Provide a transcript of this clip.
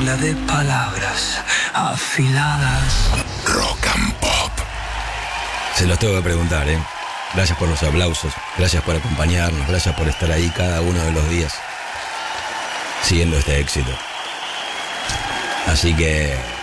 jungla de palabras afiladas. Rock and Pop. Se los tengo que preguntar, ¿eh? Gracias por los aplausos, gracias por acompañarnos, gracias por estar ahí cada uno de los días siguiendo este éxito. Así que